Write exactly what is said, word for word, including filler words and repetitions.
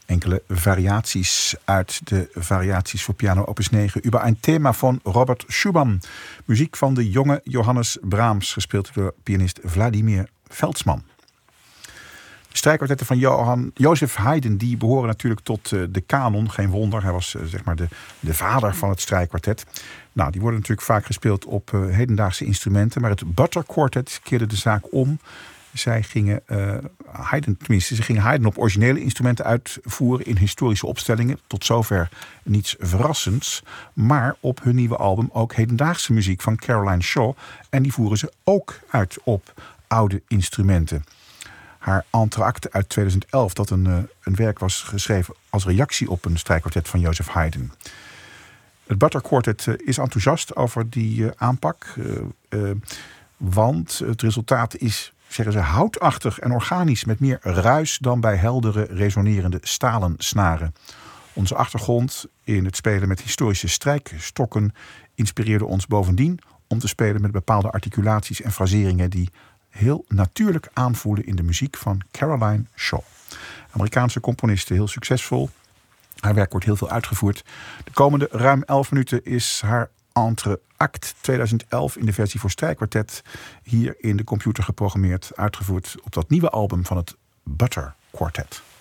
Enkele variaties uit de variaties voor piano opus negen über ein Thema van Robert Schumann. Muziek van de jonge Johannes Brahms, gespeeld door pianist Vladimir Veldsman. De strijkkwartetten van Johann Joseph Haydn die behoren natuurlijk tot uh, de kanon. Geen wonder, hij was uh, zeg maar de, de vader van het strijkkwartet. Nou, die worden natuurlijk vaak gespeeld op uh, hedendaagse instrumenten. Maar het Butter Quartet keerde de zaak om. Zij gingen uh, Haydn, tenminste, ze gingen Haydn op originele instrumenten uitvoeren in historische opstellingen. Tot zover niets verrassends. Maar op hun nieuwe album ook hedendaagse muziek van Caroline Shaw. En die voeren ze ook uit op oude instrumenten. Haar entr'acte uit tweeduizend elf, dat een, uh, een werk was geschreven als reactie op een strijkkwartet van Joseph Haydn. Het Butter Quartet uh, is enthousiast over die uh, aanpak. Uh, uh, want het resultaat is, zeggen ze, houtachtig en organisch met meer ruis dan bij heldere, resonerende stalen snaren. Onze achtergrond in het spelen met historische strijkstokken inspireerde ons bovendien om te spelen met bepaalde articulaties en fraseringen die heel natuurlijk aanvoelen in de muziek van Caroline Shaw. Amerikaanse componiste, heel succesvol. Haar werk wordt heel veel uitgevoerd. De komende ruim elf minuten is haar entr'acte tweeduizend elf in de versie voor strijkkwartet hier in de computer geprogrammeerd, uitgevoerd op dat nieuwe album van het Butter Quartet.